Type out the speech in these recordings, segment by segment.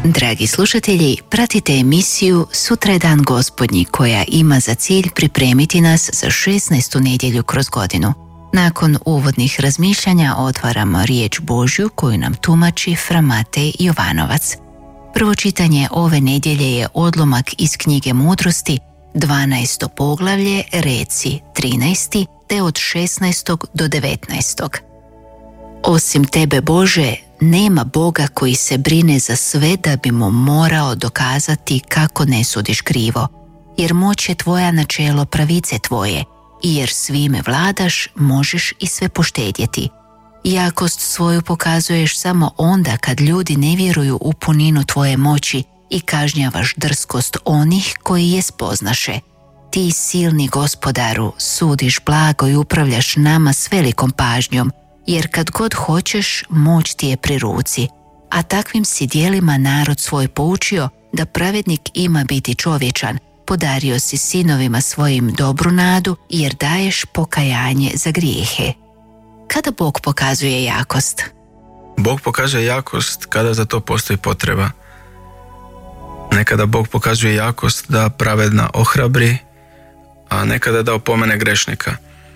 Dragi slušatelji, pratite emisiju Sutra je dan Gospodnji koja ima za cilj pripremiti nas za 16. nedjelju kroz godinu. Nakon uvodnih razmišljanja otvaramo riječ Božju koju nam tumači fra Matej Jovanovac. Prvo čitanje ove nedjelje je odlomak iz knjige Mudrosti, 12. poglavlje, reci 13. te od 16. do 19. Osim tebe, Bože, nema Boga koji se brine za sve da bi mu morao dokazati kako ne sudiš krivo, jer moć je tvoja na čelo pravice tvoje, i jer svime vladaš, možeš i sve poštedjeti. Jakost svoju pokazuješ samo onda kad ljudi ne vjeruju u puninu tvoje moći i kažnjavaš drskost onih koji je spoznaše. Ti, silni Gospodaru, sudiš blago i upravljaš nama s velikom pažnjom, jer kad god hoćeš, moć ti je pri ruci, a takvim si dijelima narod svoj poučio da pravednik ima biti čovječan. Podario si sinovima svojim dobru nadu, jer daješ pokajanje za grijehe. Kada Bog pokazuje jakost? Bog pokazuje jakost kada za to postoji potreba. Nekada Bog pokazuje jakost da pravedna ohrabri, a nekada da opomene grešnika.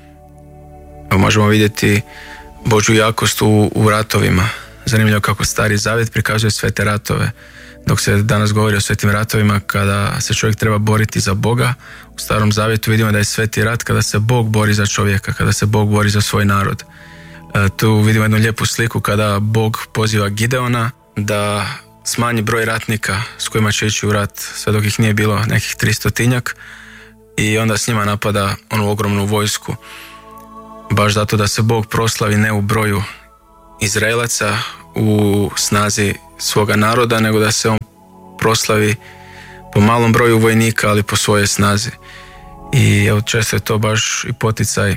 Možemo vidjeti Božju jakost u ratovima. Zanimljivo kako Stari Zavjet prikazuje sve te ratove. Dok se danas govori o svetim ratovima kada se čovjek treba boriti za Boga, u Starom Zavjetu vidimo da je sveti rat kada se Bog bori za čovjeka, kada se Bog bori za svoj narod. Tu vidimo jednu lijepu sliku kada Bog poziva Gideona da smanji broj ratnika s kojima će ići u rat, sve dok ih nije bilo nekih 300-tinjak, i onda s njima napada onu ogromnu vojsku. Baš zato da se Bog proslavi ne u broju Izraelaca, u snazi svoga naroda, nego da se on proslavi po malom broju vojnika, ali po svojoj snazi. I evo, često je to baš i poticaj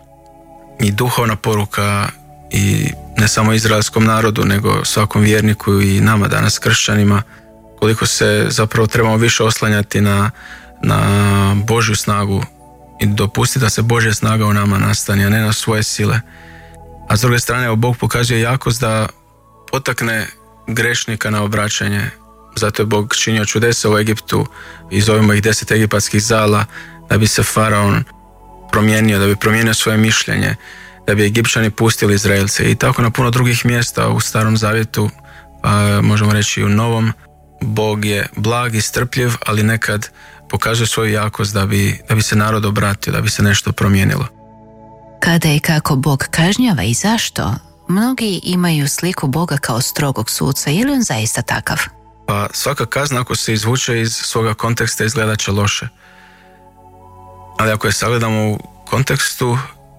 i duhovna poruka, i ne samo izraelskom narodu, nego svakom vjerniku i nama danas kršćanima, koliko se zapravo trebamo više oslanjati na Božju snagu i dopustiti da se Božja snaga u nama nastane, a ne na svoje sile. A s druge strane, evo, Bog pokazuje jakost da potakne grešnika na obraćanje. Zato je Bog činio čudesa u Egiptu i zovemo ih 10 egipatskih zala, da bi se faraon promijenio, da bi promijenio svoje mišljenje, da bi Egipćani pustili Izraelce. I tako na puno drugih mjesta u Starom Zavjetu, a možemo reći i u Novom, Bog je blag i strpljiv, ali nekad pokazuje svoju jakost da bi se narod obratio, da bi se nešto promijenilo. Kada i kako Bog kažnjava i zašto? Mnogi imaju sliku Boga kao strogog suca. Je li on zaista takav? Pa svaka kazna, ako se izvuče iz svoga konteksta, izgledat će loše. Ali ako je sagledamo u kontekstu,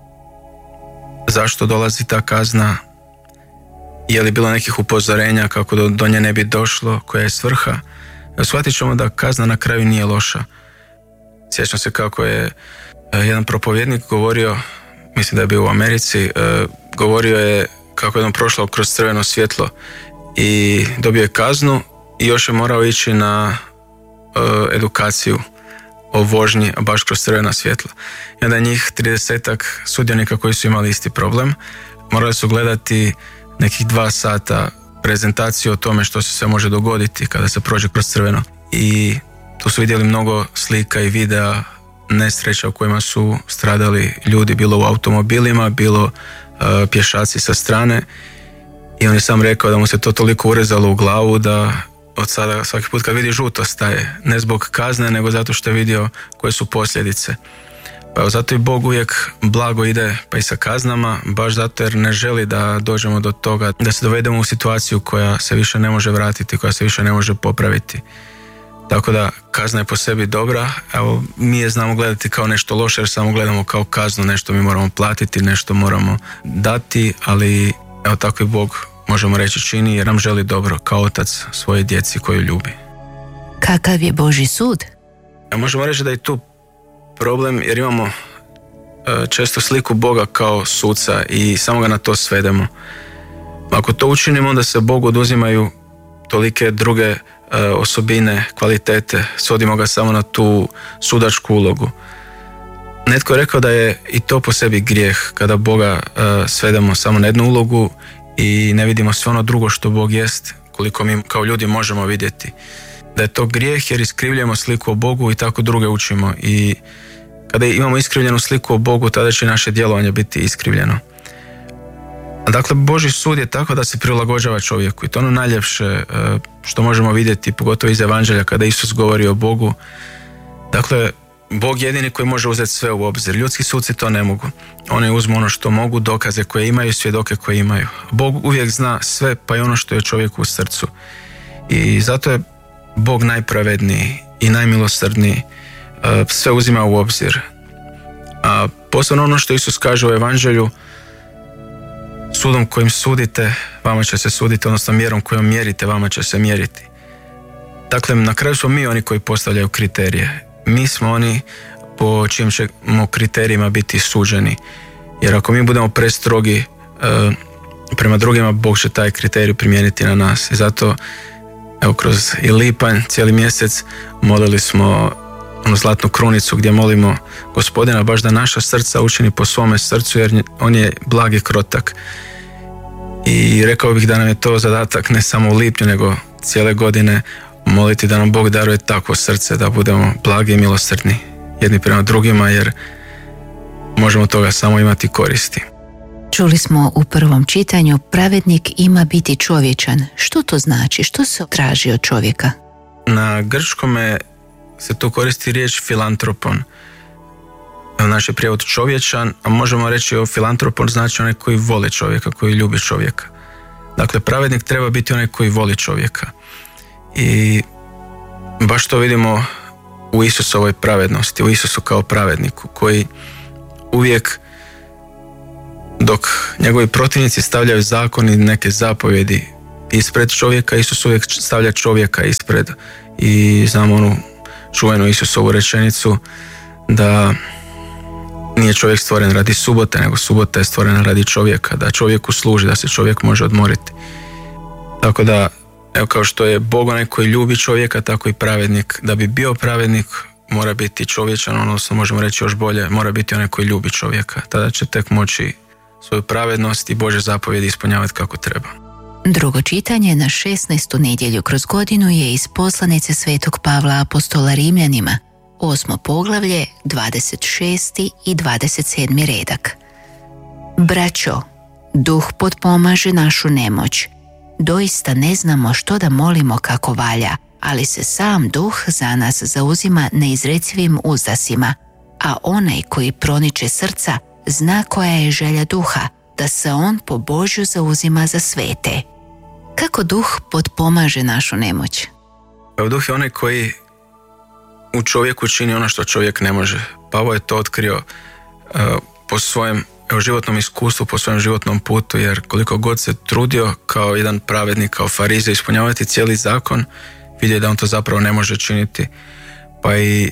zašto dolazi ta kazna, je li bilo nekih upozorenja kako do nje ne bi došlo, koja je svrha, shvatit ćemo da kazna na kraju nije loša. Sjećam se kako je jedan propovjednik govorio, mislim da je bio u Americi, govorio je kako je on prošao kroz crveno svjetlo i dobio je kaznu i još je morao ići na edukaciju o vožnji baš kroz crvena svjetla. I onda njih 30-ak sudionika koji su imali isti problem morali su gledati nekih 2 sata prezentaciju o tome što se sve može dogoditi kada se prođe kroz crveno. I tu su vidjeli mnogo slika i videa nesreća u kojima su stradali ljudi, bilo u automobilima, bilo pješaci sa strane. I on je sam rekao da mu se to toliko urezalo u glavu da od sada svaki put kad vidi žuto staje. Ne zbog kazne, nego zato što je vidio koje su posljedice. Pa zato i Bog uvijek blago ide pa i sa kaznama, baš zato jer ne želi da dođemo do toga, da se dovedemo u situaciju koja se više ne može vratiti, koja se više ne može popraviti. Tako da kazna je po sebi dobra, evo, mi je znamo gledati kao nešto loše jer samo gledamo kao kaznu, nešto mi moramo platiti, nešto moramo dati, ali evo tako i Bog, možemo reći, čini jer nam želi dobro kao otac svoje djeci koju ljubi. Kakav je Božji sud? Možemo reći da je tu problem jer imamo često sliku Boga kao suca i samo ga na to svedemo. Ako to učinimo, onda se Bogu oduzimaju tolike druge osobine, kvalitete, svodimo ga samo na tu sudačku ulogu. Netko je rekao da je i to po sebi grijeh kada Boga svedemo samo na jednu ulogu i ne vidimo sve ono drugo što Bog jest, koliko mi kao ljudi možemo vidjeti. Da je to grijeh jer iskrivljujemo sliku o Bogu i tako druge učimo. I kada imamo iskrivljenu sliku o Bogu, tada će naše djelovanje biti iskrivljeno. Dakle, Božji sud je tako da se prilagođava čovjeku i to ono najljepše što možemo vidjeti, pogotovo iz Evanđelja kada Isus govori o Bogu. Dakle, Bog je jedini koji može uzeti sve u obzir. Ljudski suci to ne mogu. Oni uzmu ono što mogu, dokaze koje imaju, svjedoke koje imaju. Bog uvijek zna sve, pa i ono što je čovjeku u srcu. I zato je Bog najpravedniji i najmilosrdniji. Sve uzima u obzir. A posebno ono što Isus kaže u Evanđelju, sudom kojim sudite, vama će se suditi, odnosno mjerom kojom mjerite, vama će se mjeriti. Dakle, na kraju smo mi oni koji postavljaju kriterije. Mi smo oni po čijim ćemo kriterijima biti suđeni. Jer ako mi budemo prestrogi prema drugima, Bog će taj kriterij primijeniti na nas. I zato, evo, kroz i lipanj, cijeli mjesec, molili smo onu zlatnu krunicu gdje molimo Gospodina baš da naša srca učini po svome srcu, jer on je blag i krotak. I rekao bih da nam je to zadatak ne samo u lipnju, nego cijele godine moliti da nam Bog daruje takvo srce, da budemo blagi i milosrdni jedni prema drugima, jer možemo toga samo imati koristi. Čuli smo u prvom čitanju, pravednik ima biti čovječan. Što to znači? Što se traži od čovjeka? Na grčkome se tu koristi riječ filantropon. Naš je prijevod čovječan, a možemo reći o filantropon znači onaj koji voli čovjeka, koji ljubi čovjeka. Dakle, pravednik treba biti onaj koji voli čovjeka. I baš to vidimo u Isusovoj pravednosti, u Isusu kao pravedniku, koji uvijek, dok njegovi protivnici stavljaju zakon i neke zapovjedi ispred čovjeka, Isus uvijek stavlja čovjeka ispred. I znamo onu čuvenu Isusovu rečenicu da nije čovjek stvoren radi subote, nego subota je stvorena radi čovjeka, da čovjeku služi, da se čovjek može odmoriti. Tako da, evo, kao što je Bog onaj koji ljubi čovjeka, tako i pravednik. Da bi bio pravednik, mora biti čovječan, odnosno možemo reći još bolje, mora biti onaj koji ljubi čovjeka. Tada će tek moći svoju pravednost i Božje zapovjedi ispunjavati kako treba. Drugo čitanje na 16. nedjelju kroz godinu je iz poslanice Svetog Pavla apostola Rimljanima, 8. poglavlje, 26. i 27. redak. Braćo, duh potpomaže našu nemoć. Doista ne znamo što da molimo kako valja, ali se sam duh za nas zauzima neizrecivim uzdasima, a onaj koji proniče srca zna koja je želja duha, da se on po Božju zauzima za svete. Kako duh potpomaže našu nemoć? Duh je onaj koji u čovjeku čini ono što čovjek ne može. Pavao je to otkrio po svojem životnom iskustvu, po svojem životnom putu, jer koliko god se trudio kao jedan pravednik, kao farizej ispunjavati cijeli zakon, vidio je da on to zapravo ne može činiti. Pa i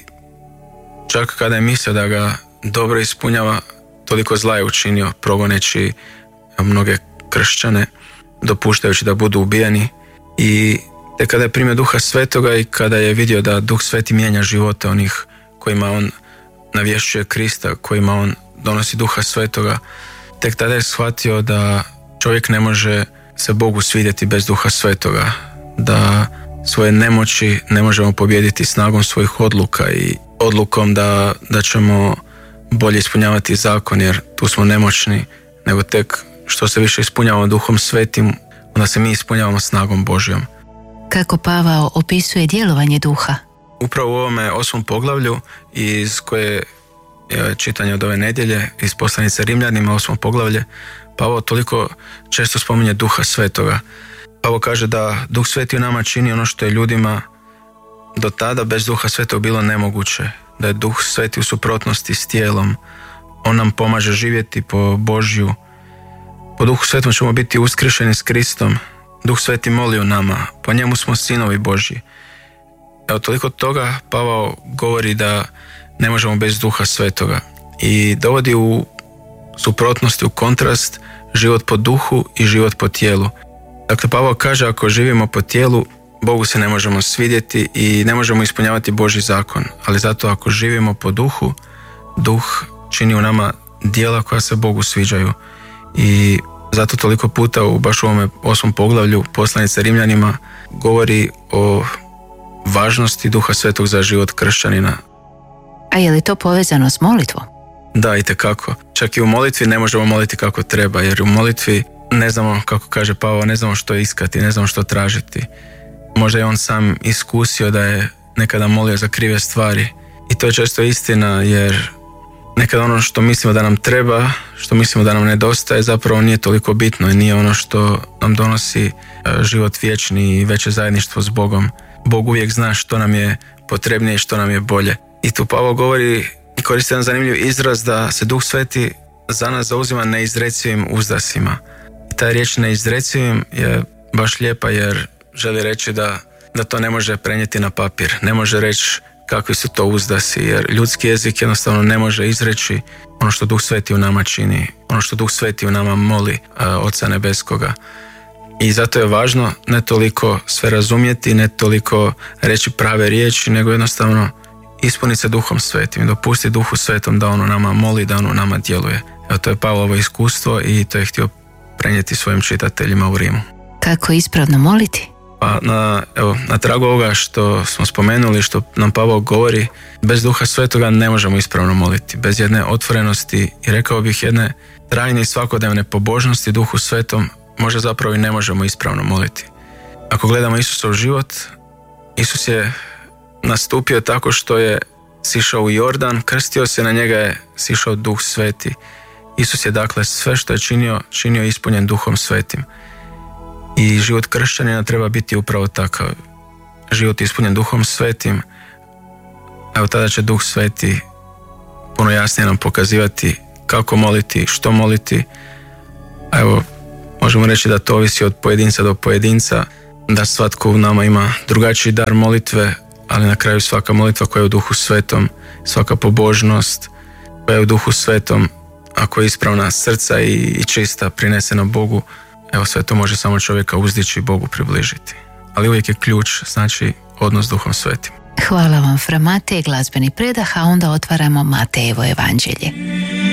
čak kada je mislio da ga dobro ispunjava, toliko zla je učinio, progoneći mnoge kršćane, dopuštajući da budu ubijeni. I te kada je primio Duha Svetoga i kada je vidio da Duh Sveti mijenja živote onih kojima on navješćuje Krista, kojima on donosi Duha Svetoga, tek tada je shvatio da čovjek ne može se Bogu svidjeti bez Duha Svetoga, da svoje nemoći ne možemo pobijediti snagom svojih odluka i odlukom da ćemo bolje ispunjavati zakon, jer tu smo nemoćni, nego tek što se više ispunjavamo Duhom Svetim, onda se mi ispunjavamo snagom Božjom. Kako Pavao opisuje djelovanje duha? Upravo u ovome 8. poglavlju, iz koje je čitanje od ove nedjelje, iz poslanice Rimljanima 8. poglavlje, Pavao toliko često spominje Duha Svetoga. Pavao kaže da Duh Sveti u nama čini ono što je ljudima do tada bez Duha Svetog bilo nemoguće, da je Duh Sveti u suprotnosti s tijelom. On nam pomaže živjeti po Božju. Po Duhu Svetom ćemo biti uskršeni s Kristom. Duh Sveti moli u nama, po njemu smo sinovi Božji. Evo, toliko toga Pavao govori da ne možemo bez Duha Svetoga i dovodi u suprotnosti, u kontrast život po duhu i život po tijelu. Dakle, Pavao kaže, ako živimo po tijelu, Bogu se ne možemo svidjeti i ne možemo ispunjavati Božji zakon, ali zato ako živimo po duhu, duh čini u nama djela koja se Bogu sviđaju. I Zato toliko puta baš u ovome 8. poglavlju poslanice Rimljanima govori o važnosti Duha Svetog za život kršćanina. A je li to povezano s molitvom? Da, itekako. Čak i u molitvi ne možemo moliti kako treba, jer u molitvi ne znamo, kako kaže Pavao, ne znamo što iskati, ne znamo što tražiti. Možda je on sam iskusio da je nekada molio za krive stvari. I to je često istina, jer nekada ono što mislimo da nam treba, što mislimo da nam nedostaje, zapravo nije toliko bitno i nije ono što nam donosi život vječni i veće zajedništvo s Bogom. Bog uvijek zna što nam je potrebnije i što nam je bolje. I tu Pavao govori i koristi jedan zanimljiv izraz da se Duh Sveti za nas zauzima neizrecivim uzdasima. I ta riječ neizrecivim je baš lijepa, jer želi reći da to ne može prenijeti na papir. Ne može reći kakvi su to uzdasi, jer ljudski jezik jednostavno ne može izreći ono što Duh Sveti u nama čini, ono što Duh Sveti u nama moli Oca Nebeskoga. I zato je važno ne toliko sve razumjeti, ne toliko reći prave riječi, nego jednostavno ispuniti se Duhom Svetim i dopustiti Duhu Svetom da ono nama moli, da ono nama djeluje. Evo, to je Pavlovo iskustvo i to je htio prenijeti svojim čitateljima u Rimu. Kako ispravno moliti? Pa na tragu ovoga što smo spomenuli, što nam Pavao govori, bez Duha Svetoga ne možemo ispravno moliti. Bez jedne otvorenosti i rekao bih jedne trajne i svakodnevne pobožnosti Duhu Svetom možda zapravo i ne možemo ispravno moliti. Ako gledamo Isusov život, Isus je nastupio tako što je sišao u Jordan, krstio se, na njega je sišao Duh Sveti. Isus je dakle sve što je činio ispunjen Duhom Svetim. I život kršćanina treba biti upravo takav. Život ispunjen Duhom Svetim, evo tada će Duh Sveti puno jasnije nam pokazivati kako moliti, što moliti. Evo, možemo reći da to ovisi od pojedinca do pojedinca, da svatko u nama ima drugačiji dar molitve, ali na kraju svaka molitva koja je u Duhu Svetom, svaka pobožnost koja je u Duhu Svetom, ako je ispravna srca i čista, prinesena Bogu, evo sve to može samo čovjeka uzdići i Bogu približiti. Ali uvijek je ključ, znači, odnos s Duhom Svetim. Hvala vam, fra Matej, glazbeni predah, a onda otvaramo Matejevo evanđelje.